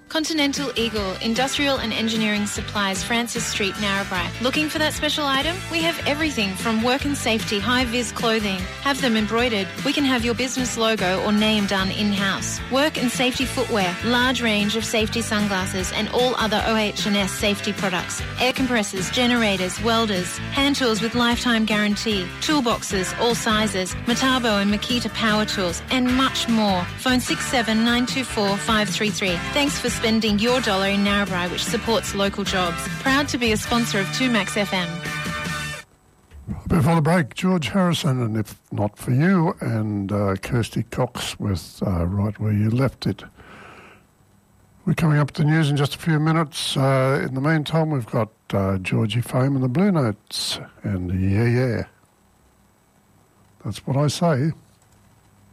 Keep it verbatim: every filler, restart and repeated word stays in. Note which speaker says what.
Speaker 1: Continental Eagle, Industrial and Engineering Supplies, Francis Street, Narrabri. Looking for that special item? We have everything from work and safety, high-vis clothing. Have them embroidered. We can have your business logo or name done in-house. Work and safety footwear, large range of safety sunglasses and all other O H and S safety products. Air compressors, generators, welders, hand tools with lifetime guarantee, toolboxes, all sizes, Metabo and Makita power tools, and much more. Phone six seven nine two four five three three. Thanks for spending your dollar in Narrabri, which supports local jobs. Proud to be a sponsor of two Max F M.
Speaker 2: Before the break, George Harrison, and If Not For You, and uh, Kirsty Cox with uh, Right Where You Left It. We're coming up to the news in just a few minutes. Uh, in the meantime, we've got uh, Georgie Fame and the Blue Notes, and yeah, yeah. That's what I say.